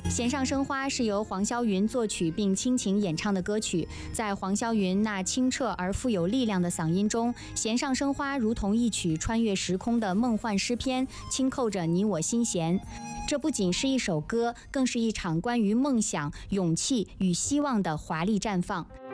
弦上生花是由黄霄云作曲并倾情演唱的歌曲，在黄霄云那清澈而富有力量的嗓音中，弦上生花如同一曲穿越时空的梦幻诗篇，轻扣着你我心弦。这不仅是一首歌，更是一场关于梦想、勇气与希望的华丽绽放。